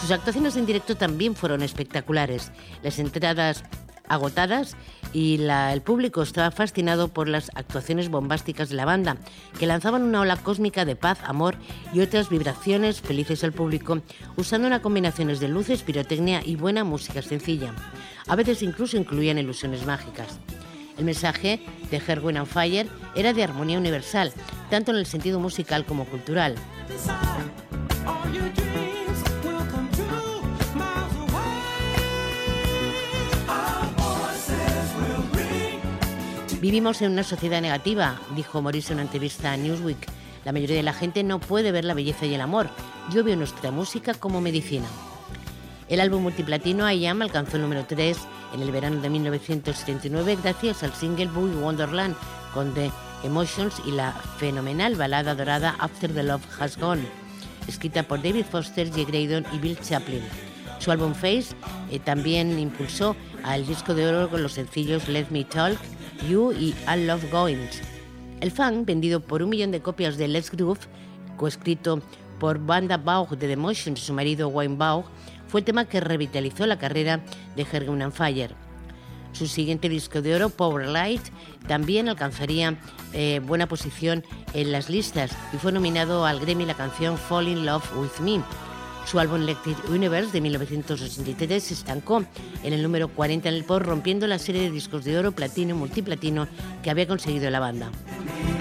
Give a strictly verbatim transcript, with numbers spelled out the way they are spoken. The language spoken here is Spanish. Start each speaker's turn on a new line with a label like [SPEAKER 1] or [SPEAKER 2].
[SPEAKER 1] Sus actuaciones en directo también fueron espectaculares. Las entradas agotadas y la, el público estaba fascinado por las actuaciones bombásticas de la banda, que lanzaban una ola cósmica de paz, amor y otras vibraciones felices al público, usando una combinaciones de luces, pirotecnia y buena música sencilla. A veces incluso incluían ilusiones mágicas. El mensaje de Earth, Wind and Fire era de armonía universal, tanto en el sentido musical como cultural. Vivimos en una sociedad negativa, dijo Morrison en una entrevista a Newsweek. La mayoría de la gente no puede ver la belleza y el amor. Yo veo nuestra música como medicina. El álbum multiplatino I Am alcanzó el número tres en el verano de mil novecientos setenta y nueve gracias al single Boy Wonderland con The Emotions y la fenomenal balada dorada After the Love Has Gone, escrita por David Foster, Jay Graydon y Bill Chaplin. Su álbum Face eh, también impulsó al disco de oro con los sencillos Let Me Talk, You y I Love Goings. El funk, vendido por un millón de copias de Let's Groove, coescrito por Wanda Baugh de The Emotions y su marido Wayne Baugh, fue el tema que revitalizó la carrera de Earth, Wind and Fire. Su siguiente disco de oro, Power Light, también alcanzaría eh, buena posición en las listas y fue nominado al Grammy la canción Fall in Love with Me. Su álbum Electric Universe de mil novecientos ochenta y tres se estancó en el número cuarenta en el pop, rompiendo la serie de discos de oro, platino y multiplatino que había conseguido la banda.